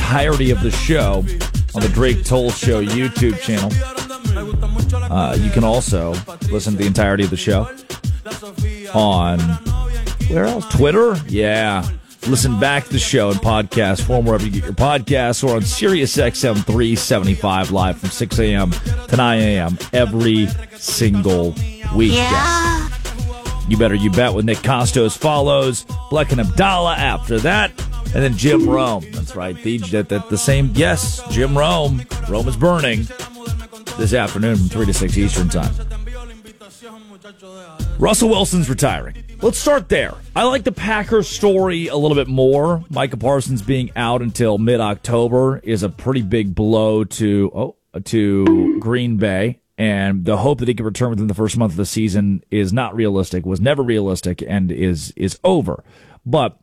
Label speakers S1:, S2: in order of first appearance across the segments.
S1: entirety of the show on the Drake Toll Show YouTube channel. You can also listen to the entirety of the show on, where else? Twitter? Yeah. Listen back to the show in podcast form wherever you get your podcasts, or on Sirius XM 375 live from 6 a.m. to 9 a.m. every single weekday. Yeah. You Better You Bet with Nick Costos follows, Bleck and Abdallah after that, and then Jim Rome. That's right, the same, yes, Jim Rome. Rome is burning this afternoon from 3 to 6 Eastern Time. Russell Wilson's retiring. Let's start there. I like the Packers story a little bit more. Micah Parsons being out until mid-October is a pretty big blow to Green Bay, and the hope that he can return within the first month of the season is not realistic, was never realistic, and is over. But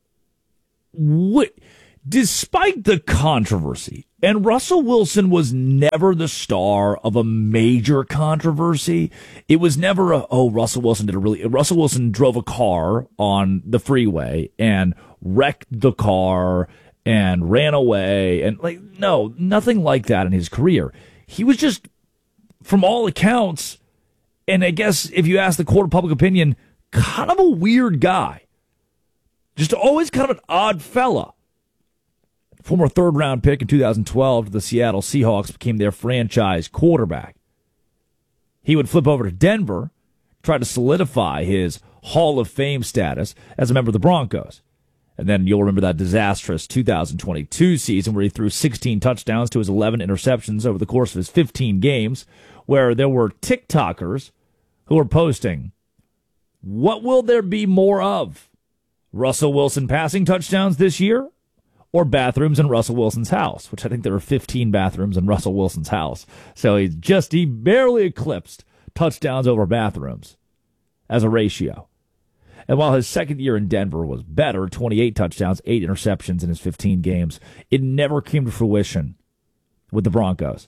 S1: despite the controversy, and Russell Wilson was never the star of a major controversy. It was never Russell Wilson drove a car on the freeway and wrecked the car and ran away. And no, nothing like that in his career. He was just, from all accounts, and I guess if you ask the court of public opinion, kind of a weird guy. Just always kind of an odd fella. Former third-round pick in 2012, the Seattle Seahawks became their franchise quarterback. He would flip over to Denver, try to solidify his Hall of Fame status as a member of the Broncos. And then you'll remember that disastrous 2022 season where he threw 16 touchdowns to his 11 interceptions over the course of his 15 games, where there were TikTokers who were posting, "What will there be more of? Russell Wilson passing touchdowns this year? Or bathrooms in Russell Wilson's house," which I think there were 15 bathrooms in Russell Wilson's house. So he barely eclipsed touchdowns over bathrooms as a ratio. And while his second year in Denver was better, 28 touchdowns, 8 interceptions in his 15 games, it never came to fruition with the Broncos.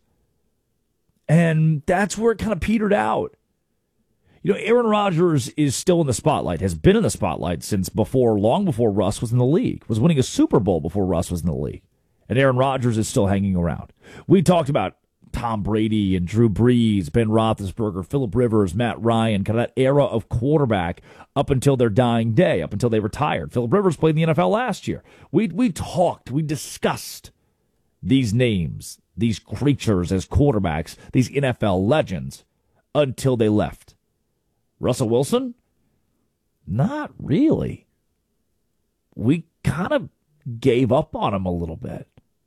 S1: And that's where it kind of petered out. You know, Aaron Rodgers is still in the spotlight, has been in the spotlight since long before Russ was in the league, was winning a Super Bowl before Russ was in the league. And Aaron Rodgers is still hanging around. We talked about Tom Brady and Drew Brees, Ben Roethlisberger, Phillip Rivers, Matt Ryan, kind of that era of quarterback up until their dying day, up until they retired. Phillip Rivers played in the NFL last year. We discussed these names, these creatures as quarterbacks, these NFL legends, until they left. Russell Wilson? Not really. We kind of gave up on him a little bit.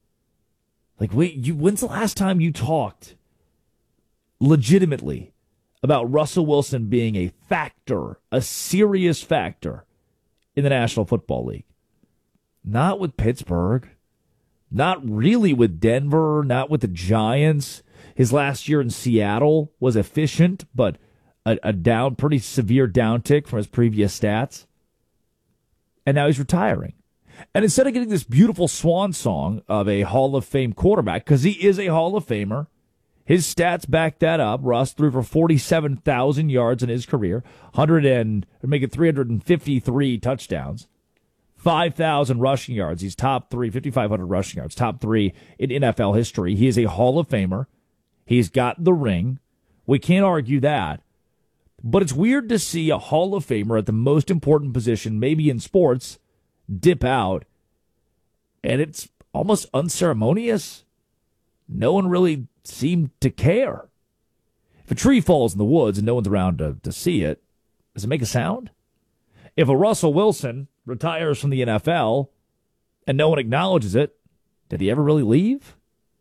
S1: When's the last time you talked legitimately about Russell Wilson being a factor, a serious factor in the National Football League? Not with Pittsburgh. Not really with Denver. Not with the Giants. His last year in Seattle was efficient, but a pretty severe downtick from his previous stats. And now he's retiring. And instead of getting this beautiful swan song of a Hall of Fame quarterback, because he is a Hall of Famer, his stats back that up. Russ threw for 47,000 yards in his career, 353 touchdowns, 5,000 rushing yards. He's top 3, 5,500 rushing yards, top 3 in NFL history. He is a Hall of Famer. He's got the ring. We can't argue that. But it's weird to see a Hall of Famer at the most important position, maybe in sports, dip out. And it's almost unceremonious. No one really seemed to care. If a tree falls in the woods and no one's around to see it, does it make a sound? If a Russell Wilson retires from the NFL and no one acknowledges it, did he ever really leave?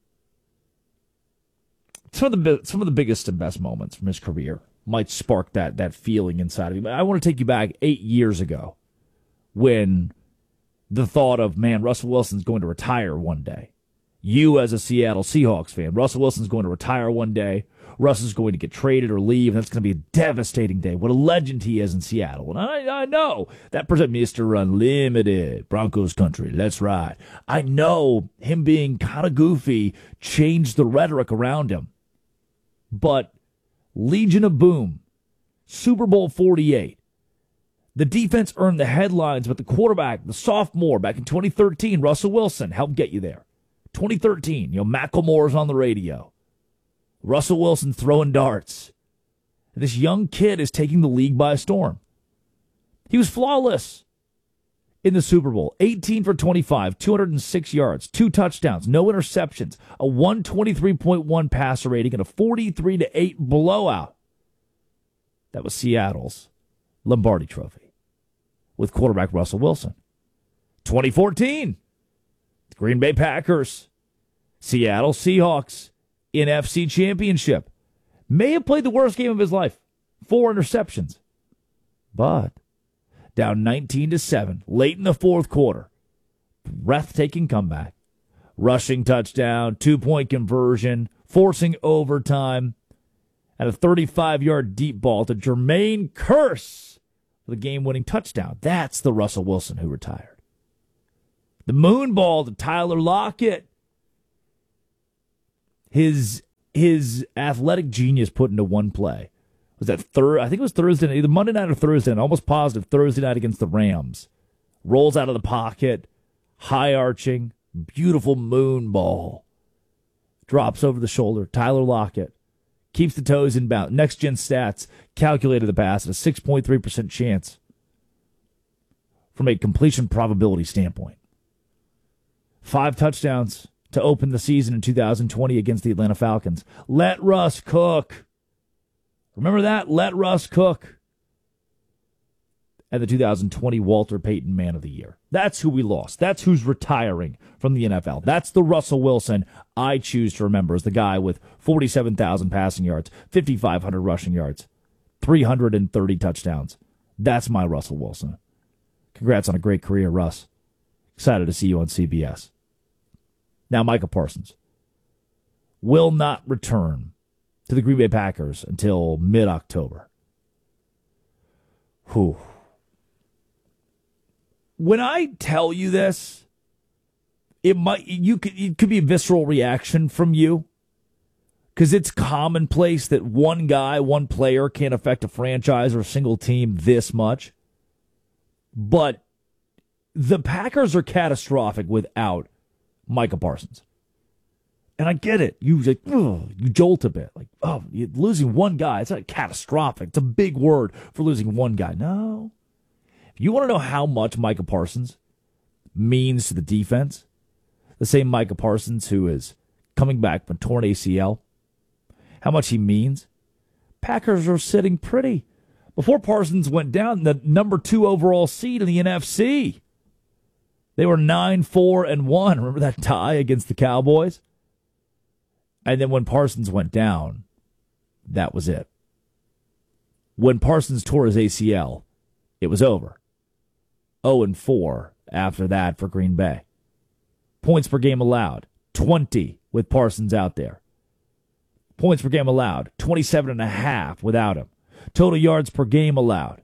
S1: Some of the biggest and best moments from his career might spark that feeling inside of you. I want to take you back 8 years ago when the thought of, man, Russell Wilson's going to retire one day. You as a Seattle Seahawks fan, Russell Wilson's going to retire one day. Russ is going to get traded or leave, and that's going to be a devastating day. What a legend he is in Seattle. And I know that presents Mr. Unlimited, Broncos country, that's right. I know him being kind of goofy changed the rhetoric around him. But Legion of Boom, Super Bowl 48. The defense earned the headlines, but the quarterback, the sophomore back in 2013, Russell Wilson, helped get you there. 2013, Macklemore's on the radio. Russell Wilson throwing darts. This young kid is taking the league by storm. He was flawless in the Super Bowl. 18 for 25, 206 yards, 2 touchdowns, no interceptions, a 123.1 passer rating, and a 43-8 blowout. That was Seattle's Lombardi Trophy with quarterback Russell Wilson. 2014, Green Bay Packers, Seattle Seahawks, NFC Championship. May have played the worst game of his life. 4 interceptions. But down 19-7, late in the fourth quarter. Breathtaking comeback. Rushing touchdown, 2-point conversion, forcing overtime, and a 35-yard deep ball to Jermaine Kearse for the game-winning touchdown. That's the Russell Wilson who retired. The moon ball to Tyler Lockett. His athletic genius put into one play. Was that I think it was Thursday night, either Monday night or Thursday night, almost positive Thursday night against the Rams. Rolls out of the pocket, high arching, beautiful moon ball. Drops over the shoulder. Tyler Lockett keeps the toes in bounds. Next gen stats calculated the pass at a 6.3% chance from a completion probability standpoint. 5 touchdowns to open the season in 2020 against the Atlanta Falcons. Let Russ cook. Remember that? Let Russ cook. And the 2020 Walter Payton Man of the Year. That's who we lost. That's who's retiring from the NFL. That's the Russell Wilson I choose to remember as the guy with 47,000 passing yards, 5,500 rushing yards, 330 touchdowns. That's my Russell Wilson. Congrats on a great career, Russ. Excited to see you on CBS. Now, Micah Parsons will not return to the Green Bay Packers until mid-October. Whew. When I tell you this, it could be a visceral reaction from you because it's commonplace that one guy, one player can affect a franchise or a single team this much. But the Packers are catastrophic without Micah Parsons. And I get it. You jolt a bit. Like, you're losing one guy. It's not catastrophic. It's a big word for losing one guy. No. If you want to know how much Micah Parsons means to the defense, the same Micah Parsons who is coming back from torn ACL, how much he means, Packers are sitting pretty. Before Parsons went down, the number 2 overall seed in the NFC. They were 9-4-1. Remember that tie against the Cowboys? And then when Parsons went down, that was it. When Parsons tore his ACL, it was over. 0-4 after that for Green Bay. Points per game allowed, 20 with Parsons out there. Points per game allowed, 27.5 without him. Total yards per game allowed,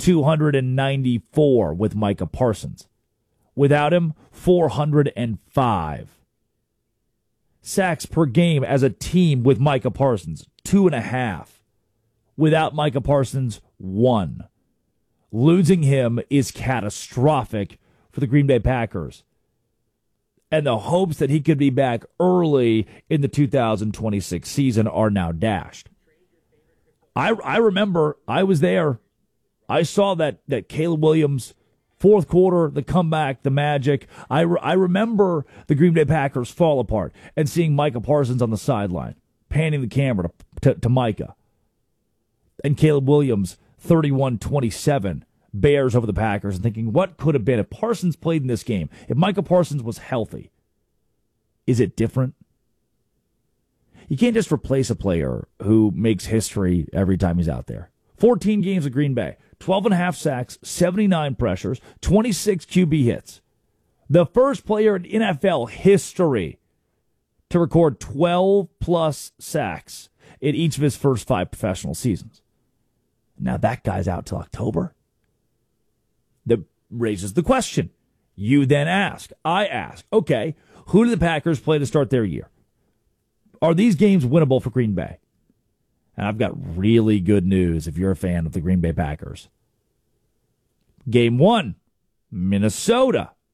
S1: 294 with Micah Parsons. Without him, 405. Sacks per game as a team with Micah Parsons, 2.5. Without Micah Parsons, 1. Losing him is catastrophic for the Green Bay Packers. And the hopes that he could be back early in the 2026 season are now dashed. I remember I was there. I saw that Caleb Williams fourth quarter, the comeback, the magic. I remember the Green Bay Packers fall apart and seeing Micah Parsons on the sideline, panning the camera to Micah. And Caleb Williams, 31-27, Bears over the Packers, and thinking, what could have been if Parsons played in this game? If Micah Parsons was healthy, is it different? You can't just replace a player who makes history every time he's out there. 14 games with Green Bay, 12.5 sacks, 79 pressures, 26 QB hits. The first player in NFL history to record 12-plus sacks in each of his first 5 professional seasons. Now that guy's out till October. That raises the question. You then ask, I ask, okay, who do the Packers play to start their year? Are these games winnable for Green Bay? And I've got really good news if you're a fan of the Green Bay Packers. Game 1, Minnesota.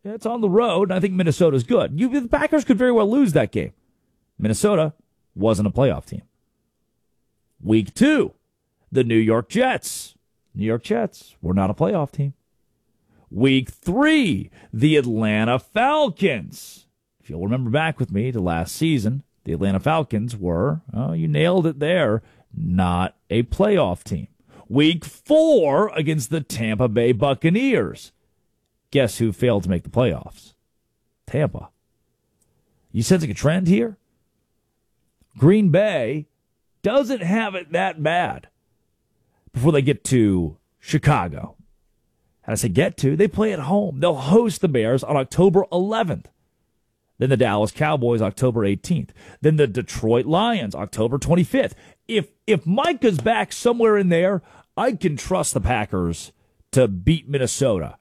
S1: It's on the road, and I think Minnesota's good. The Packers could very well lose that game. Minnesota wasn't a playoff team. Week 2, the New York Jets. New York Jets were not a playoff team. Week 3, the Atlanta Falcons. If you'll remember back with me to last season, the Atlanta Falcons were, you nailed it there, not a playoff team. Week 4 against the Tampa Bay Buccaneers. Guess who failed to make the playoffs? Tampa. You sensing a trend here? Green Bay doesn't have it that bad before they get to Chicago. How did I say get to? They play at home. They'll host the Bears on October 11th. Then the Dallas Cowboys, October 18th. Then the Detroit Lions, October 25th. If Micah's back somewhere in there, I can trust the Packers to beat Minnesota.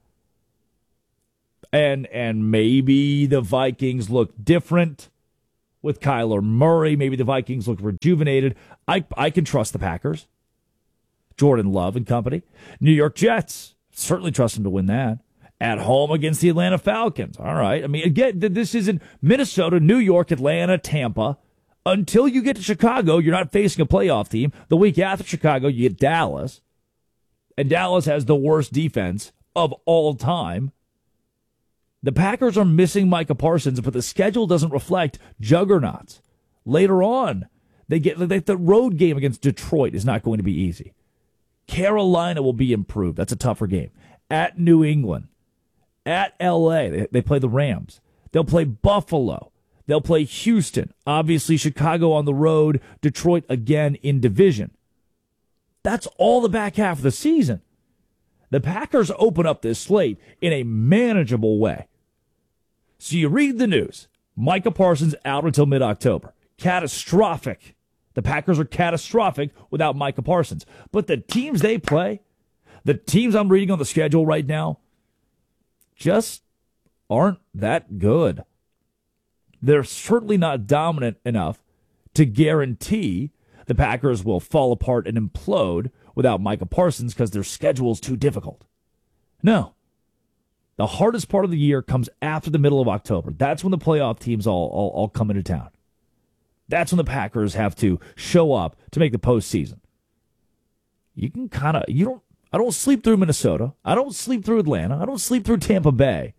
S1: And maybe the Vikings look different with Kyler Murray. Maybe the Vikings look rejuvenated. I can trust the Packers. Jordan Love and company. New York Jets. Certainly trust them to win that. At home against the Atlanta Falcons. All right. I mean, again, this isn't Minnesota, New York, Atlanta, Tampa. Until you get to Chicago, you're not facing a playoff team. The week after Chicago, you get Dallas. And Dallas has the worst defense of all time. The Packers are missing Micah Parsons, but the schedule doesn't reflect juggernauts. Later on, they get the road game against Detroit is not going to be easy. Carolina will be improved. That's a tougher game. At New England. At L.A. They play the Rams. They'll play Buffalo. They'll play Houston. Obviously, Chicago on the road. Detroit again in division. That's all the back half of the season. The Packers open up this slate in a manageable way. So you read the news. Micah Parsons out until mid-October. Catastrophic. The Packers are catastrophic without Micah Parsons. But the teams they play, the teams I'm reading on the schedule right now, just aren't that good. They're certainly not dominant enough to guarantee the Packers will fall apart and implode without Micah Parsons because their schedule is too difficult. No. The hardest part of the year comes after the middle of October. That's when the playoff teams all come into town. That's when the Packers have to show up to make the postseason. You can I don't sleep through Minnesota. I don't sleep through Atlanta. I don't sleep through Tampa Bay.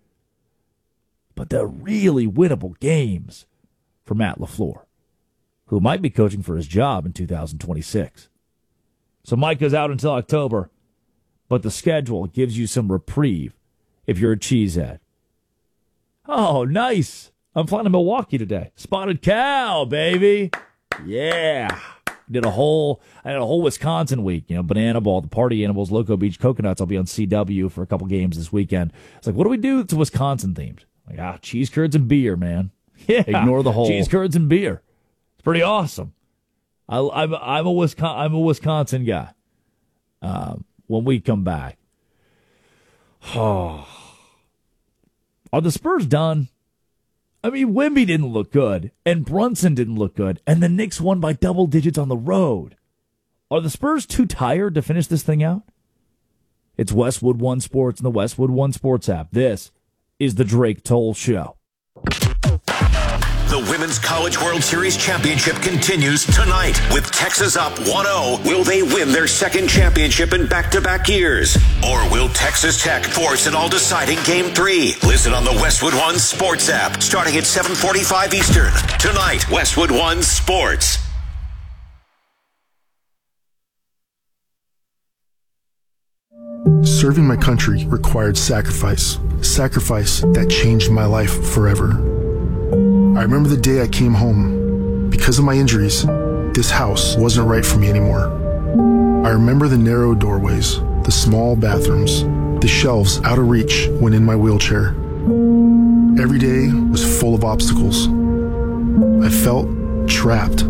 S1: But they're really winnable games for Matt LaFleur, who might be coaching for his job in 2026. So Micah's out until October, but the schedule gives you some reprieve if you're a cheesehead. Oh, nice. I'm flying to Milwaukee today. Spotted cow, baby. Yeah. I had a whole Wisconsin week, Banana Ball, the party animals, Loco Beach Coconuts. I'll be on CW for a couple games this weekend. It's like, what do we do that's Wisconsin themed? Like, cheese curds and beer, man. Yeah. Ignore the whole cheese curds and beer. It's pretty awesome. I'm a Wisconsin guy. When we come back, are the Spurs done? I mean, Wemby didn't look good, and Brunson didn't look good, and the Knicks won by double digits on the road. Are the Spurs too tired to finish this thing out? It's Westwood One Sports and the Westwood One Sports app. This is the Drake Toll Show.
S2: The Women's College World Series Championship continues tonight with Texas up 1-0. Will they win their second championship in back-to-back years? Or will Texas Tech force an all-deciding Game 3? Listen on the Westwood One Sports app starting at 7:45 Eastern. Tonight, Westwood One Sports.
S3: Serving my country required sacrifice that changed my life forever. I remember the day I came home. Because of my injuries, this house wasn't right for me anymore. I remember the narrow doorways, the small bathrooms, the shelves out of reach when in my wheelchair. Every day was full of obstacles. I felt trapped.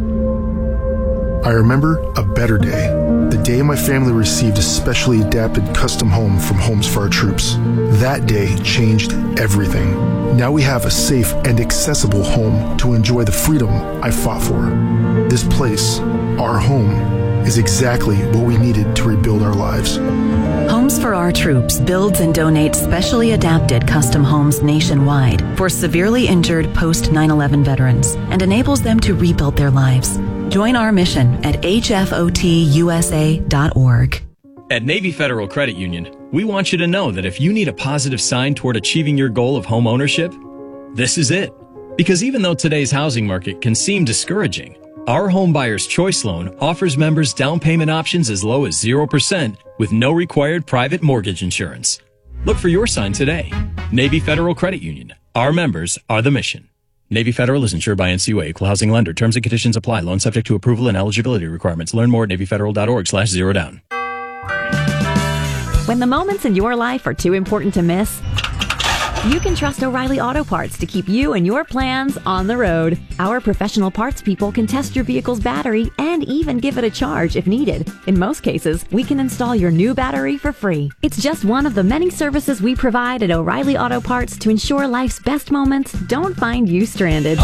S3: I remember a better day, the day my family received a specially adapted custom home from Homes for Our Troops. That day changed everything. Now we have a safe and accessible home to enjoy the freedom I fought for. This place, our home, is exactly what we needed to rebuild our lives.
S4: Home Homes for Our Troops builds and donates specially adapted custom homes nationwide for severely injured post-9/11 veterans and enables them to rebuild their lives. Join our mission at hfotusa.org.
S5: At Navy Federal Credit Union, we want you to know that if you need a positive sign toward achieving your goal of home ownership, this is it. Because even though today's housing market can seem discouraging, our Home Buyer's Choice Loan offers members down payment options as low as 0% with no required private mortgage insurance. Look for your sign today. Navy Federal Credit Union. Our members are the mission. Navy Federal is insured by NCUA, equal housing lender. Terms and conditions apply. Loan subject to approval and eligibility requirements. Learn more at NavyFederal.org/zerodown.
S6: When the moments in your life are too important to miss, you can trust O'Reilly Auto Parts to keep you and your plans on the road. Our professional parts people can test your vehicle's battery and even give it a charge if needed. In most cases, we can install your new battery for free. It's just one of the many services we provide at O'Reilly Auto Parts to ensure life's best moments don't find you stranded.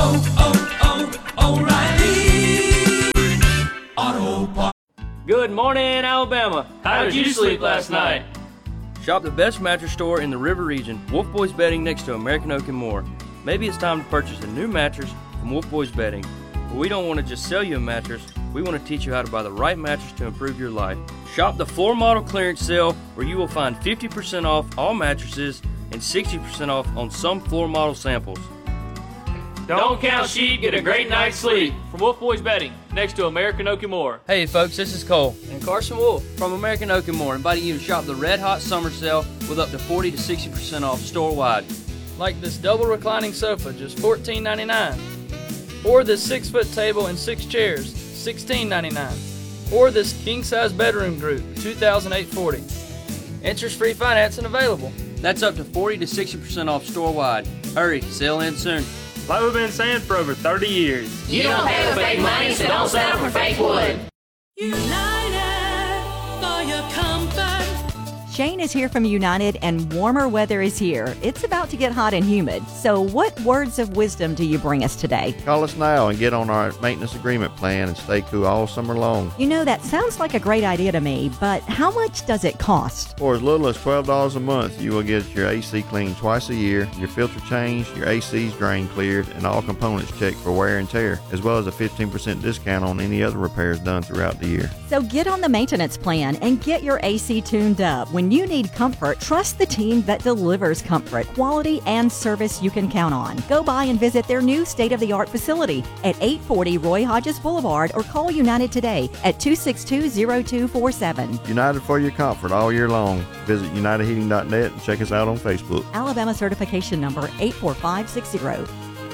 S7: O'Reilly Auto Parts.
S8: Good morning, Alabama.
S7: How did you sleep last night?
S8: Shop the best mattress store in the River Region, Wolf Boys Bedding, next to American Oak and More. Maybe it's time to purchase a new mattress from Wolf Boys Bedding. But we don't want to just sell you a mattress, we want to teach you how to buy the right mattress to improve your life. Shop the floor model clearance sale where you will find 50% off all mattresses and 60% off on some floor model samples.
S7: Don't count sheep, get a great night's sleep. From Wolf Boys Bedding, next to American Oak and More.
S8: Hey folks, this is Cole and Carson Wolf from American Oak and More, inviting you to shop the Red Hot Summer Sale with up to 40 to 60% off store-wide.
S9: Like this double reclining sofa, just $14.99. Or this 6-foot table and 6 chairs, $16.99. Or this king-size bedroom group, $2,840. Interest-free financing available.
S8: That's up to 40 to 60% off store-wide. Hurry, sale ends soon.
S10: Like we've been saying for over 30 years.
S11: You don't pay with fake money, so don't settle for fake wood.
S12: United for your comfort.
S13: Shane is here from United, and warmer weather is here. It's about to get hot and humid. So what words of wisdom do you bring us today?
S14: Call us now and get on our maintenance agreement plan and stay cool all summer long.
S13: You know, that sounds like a great idea to me, but how much does it cost?
S14: For as little as $12 a month, you will get your AC cleaned twice a year, your filter changed, your AC's drain cleared, and all components checked for wear and tear, as well as a 15% discount on any other repairs done throughout the year.
S13: So get on the maintenance plan and get your AC tuned up. When you need comfort, trust the team that delivers comfort, quality, and service you can count on. Go by and visit their new state-of-the-art facility at 840 Roy Hodges Boulevard or call United today at 262-0247.
S14: United for your comfort all year long. Visit UnitedHeating.net and check us out on Facebook.
S13: Alabama certification number 84560.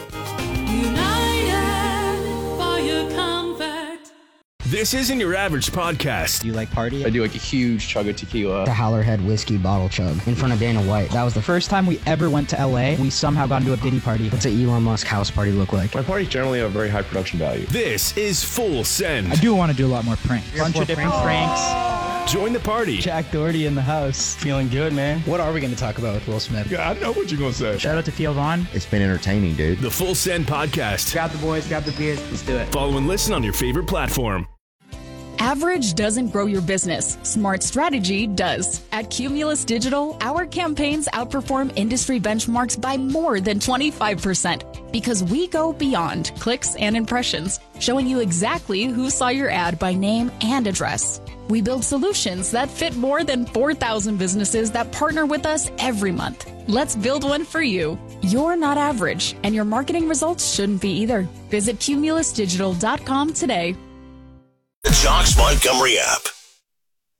S15: This isn't your average podcast.
S16: Do you like party?
S17: I do like a huge chug of tequila.
S16: The Howlerhead whiskey bottle chug in front of Dana White. That was the first time we ever went to LA. We somehow got into a Diddy party. What's an Elon Musk house party look like?
S17: My parties generally have very high production value.
S15: This is Full Send.
S16: I do want to do a lot more pranks. Bunch of different pranks.
S15: Join the party.
S16: Jack Doherty in the house.
S17: Feeling good, man.
S16: What are we going to talk about with Will Smith?
S17: Yeah, I know what you're going to say.
S16: Shout out to Theo Vaughn.
S14: It's been entertaining, dude.
S15: The Full Send podcast.
S16: Grab the boys, grab the beers. Let's do it.
S15: Follow and listen on your favorite platform.
S18: Average doesn't grow your business. Smart strategy does. At Cumulus Digital, our campaigns outperform industry benchmarks by more than 25% because we go beyond clicks and impressions, showing you exactly who saw your ad by name and address. We build solutions that fit more than 4,000 businesses that partner with us every month. Let's build one for you. You're not average, and your marketing results shouldn't be either. Visit cumulusdigital.com today.
S2: The Jocks Montgomery app.